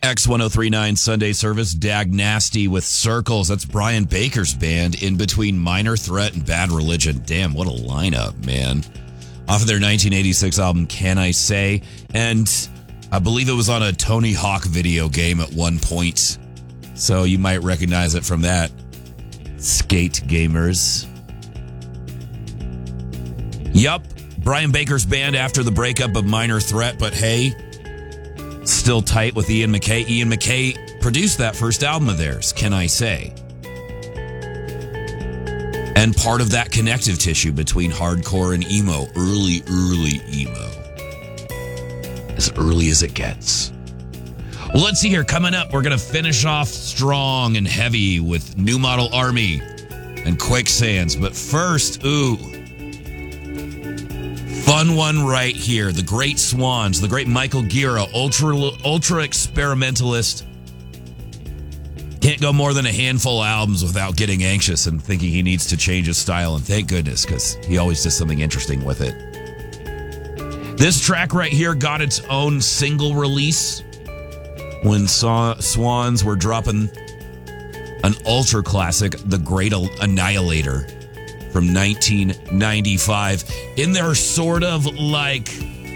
X1039 Sunday service, Dag Nasty with Circles. That's Brian Baker's band, in between Minor Threat and Bad Religion. Damn, what a lineup, man. Off of their 1986 album, Can I Say? And I believe it was on a Tony Hawk video game at one point. So you might recognize it from that. Skate gamers. Yup, Brian Baker's band after the breakup of Minor Threat, but hey, still tight with Ian MacKaye. Ian MacKaye produced that first album of theirs, Can I Say? And part of that connective tissue between hardcore and emo, early emo. As early as it gets. Well, let's see here. Coming up, we're going to finish off strong and heavy with New Model Army and Quicksands. But first, fun one right here. The Great Swans, the great Michael Gira, ultra experimentalist. Can't go more than a handful of albums without getting anxious and thinking he needs to change his style. And thank goodness, because he always does something interesting with it. This track right here got its own single release when Swans were dropping an ultra classic, The Great Annihilator, from 1995, in their sort of like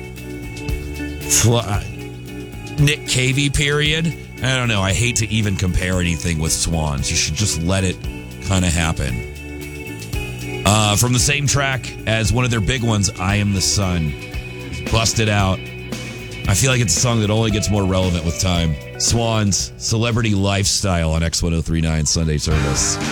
Nick Cavey period. I don't know. I hate to even compare anything with Swans. You should just let it kind of happen. From the same track as one of their big ones, I Am the Sun. Bust It Out. I feel like it's a song that only gets more relevant with time. Swans, Celebrity Lifestyle on X1039 Sunday service.